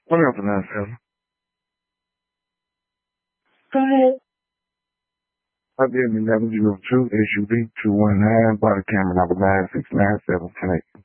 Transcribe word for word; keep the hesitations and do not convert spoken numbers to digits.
What else, nine seven? Go ahead. I did eleven zero two S U V two one nine body camera number nine six nine seven ten eight.